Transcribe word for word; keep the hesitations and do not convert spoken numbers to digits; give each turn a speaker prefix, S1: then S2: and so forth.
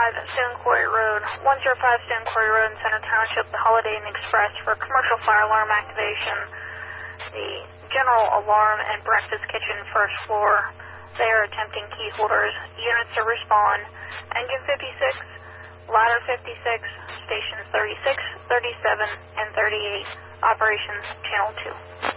S1: five Stone Quarry Road, one zero five Stone Quarry Road in Center Township, the Holiday Inn Express for commercial fire alarm activation. The general alarm and breakfast kitchen first floor. They are attempting key holders. Units to respond. Engine fifty-six, ladder fifty-six, stations thirty-six, thirty-seven, and thirty-eight. Operations Channel two.